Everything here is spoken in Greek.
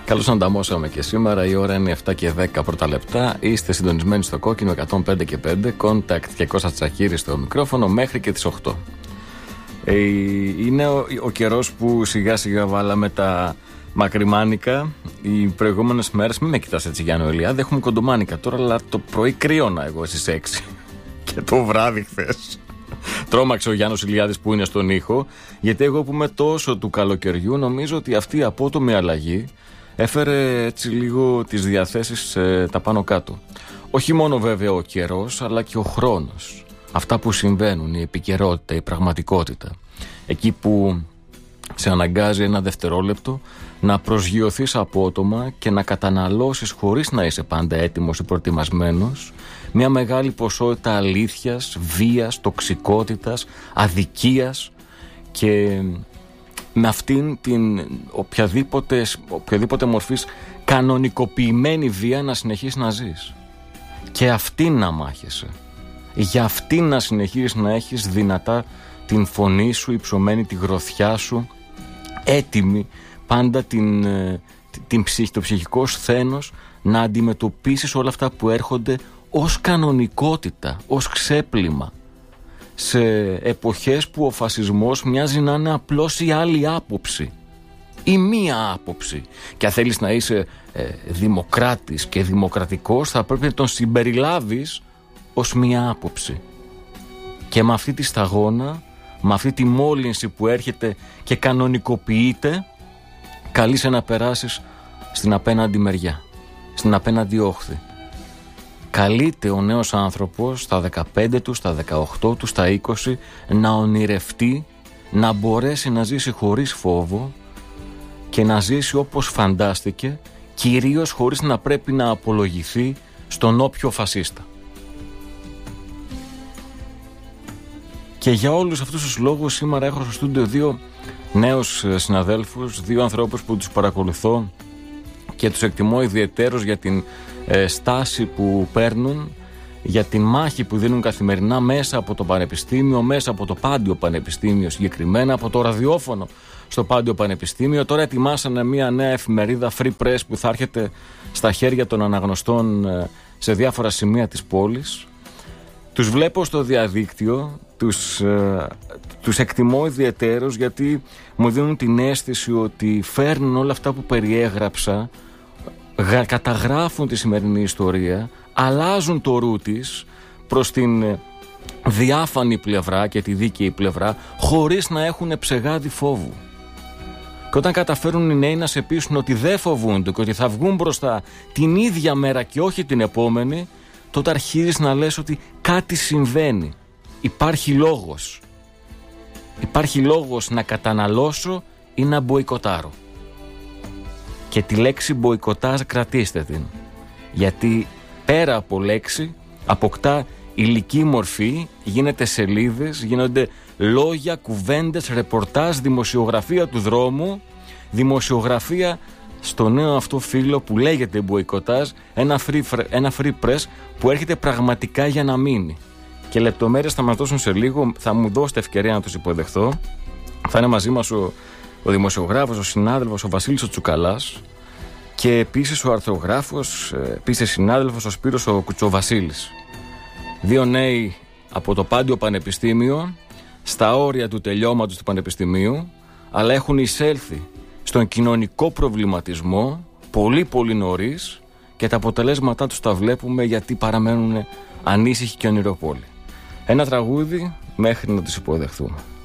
Καλώς ανταμώσαμε και σήμερα. Η ώρα είναι 7 και 10 πρώτα λεπτά. Είστε συντονισμένοι στο κόκκινο 105 και 5. Contact και Κώστας Τσακίρης στο μικρόφωνο μέχρι και τις 8. Είναι ο καιρός που σιγά σιγά βάλαμε τα μακριμάνικα. Οι προηγούμενες μέρες, μην με κοιτάς έτσι Γιάννη Ελιάδη, έχουμε κοντομάνικα τώρα, αλλά το πρωί κρύωνα εγώ στις 6. Και το βράδυ χθες τρόμαξε ο Γιάννος Ηλιάδης που είναι στον ήχο, γιατί εγώ που είμαι τόσο του καλοκαιριού νομίζω ότι αυτή η απότομη αλλαγή έφερε έτσι λίγο τις διαθέσεις τα πάνω κάτω. Όχι μόνο βέβαια ο καιρός, αλλά και ο χρόνος. Αυτά που συμβαίνουν, η επικαιρότητα, η πραγματικότητα. Εκεί που σε αναγκάζει ένα δευτερόλεπτο να προσγειωθείς απότομα και να καταναλώσεις, χωρίς να είσαι πάντα έτοιμος ή προετοιμασμένος, μια μεγάλη ποσότητα αλήθειας, βίας, τοξικότητας, αδικίας, και με αυτήν την οποιαδήποτε μορφής κανονικοποιημένη βία να συνεχίσεις να ζεις. Και αυτήν να μάχεσαι. Για αυτήν να συνεχίσεις να έχεις δυνατά την φωνή σου, υψωμένη τη γροθιά σου, έτοιμη πάντα την ψυχή, το ψυχικό σθένος να αντιμετωπίσεις όλα αυτά που έρχονται ως κανονικότητα, ως ξέπλυμα, σε εποχές που ο φασισμός μοιάζει να είναι απλώς η άλλη άποψη ή μία άποψη, και αν θέλεις να είσαι δημοκράτης και δημοκρατικός θα πρέπει να τον συμπεριλάβεις ως μία άποψη. Και με αυτή τη σταγόνα, με αυτή τη μόλυνση που έρχεται και κανονικοποιείται, καλείσαι να περάσεις στην απέναντι μεριά, στην απέναντι όχθη. Καλείται ο νέος άνθρωπος στα 15 του, στα 18 του, στα 20 να ονειρευτεί, να μπορέσει να ζήσει χωρίς φόβο και να ζήσει όπως φαντάστηκε, κυρίως χωρίς να πρέπει να απολογηθεί στον όποιο φασίστα. Και για όλους αυτούς τους λόγους σήμερα έχω στο στούντιο δύο νέους συναδέλφους, δύο ανθρώπους που τους παρακολουθώ και τους εκτιμώ ιδιαιτέρως για την στάση που παίρνουν, για την μάχη που δίνουν καθημερινά μέσα από το Πανεπιστήμιο, μέσα από το Πάντιο Πανεπιστήμιο, συγκεκριμένα από το ραδιόφωνο στο Πάντιο Πανεπιστήμιο. Τώρα ετοιμάσανε μια νέα εφημερίδα Free Press που θα έρχεται στα χέρια των αναγνωστών σε διάφορα σημεία της πόλης. Τους βλέπω στο διαδίκτυο, τους εκτιμώ ιδιαιτέρως, γιατί μου δίνουν την αίσθηση ότι φέρνουν όλα αυτά που περιέγραψα, καταγράφουν τη σημερινή ιστορία, αλλάζουν το ρου της προς την διάφανη πλευρά και τη δίκαιη πλευρά, χωρίς να έχουν ψεγάδι φόβου. Και όταν καταφέρουν οι νέοι να σε πείσουν ότι δεν φοβούνται και ότι θα βγουν μπροστά την ίδια μέρα και όχι την επόμενη, τότε αρχίζεις να λες ότι κάτι συμβαίνει. Υπάρχει λόγος. Υπάρχει λόγος να καταναλώσω ή να μποϊκοτάρω. Και τη λέξη μποϊκοτάζ κρατήστε την. Γιατί πέρα από λέξη αποκτά υλική μορφή, γίνεται σελίδες, γίνονται λόγια, κουβέντες, ρεπορτάζ, δημοσιογραφία του δρόμου, δημοσιογραφία στο νέο αυτό φύλλο που λέγεται μποϊκοτάζ, ένα free press που έρχεται πραγματικά για να μείνει. Και λεπτομέρειες θα μας δώσουν σε λίγο, θα μου δώσετε ευκαιρία να τους υποδεχθώ. Θα είναι μαζί μας ο δημοσιογράφος, ο συνάδελφος, ο Βασίλης ο Τσουκαλάς, και επίσης ο αρθρογράφος, επίσης συνάδελφος, ο Σπύρος ο Κουτσοβασίλης. Δύο νέοι από το Πάντιο Πανεπιστήμιο, στα όρια του τελειώματος του Πανεπιστημίου, αλλά έχουν εισέλθει στον κοινωνικό προβληματισμό πολύ πολύ νωρίς, και τα αποτελέσματά τους τα βλέπουμε, γιατί παραμένουν ανήσυχοι και ονειροπόλοι. Ένα τραγούδι μέχρι να τους υποδεχθούμε.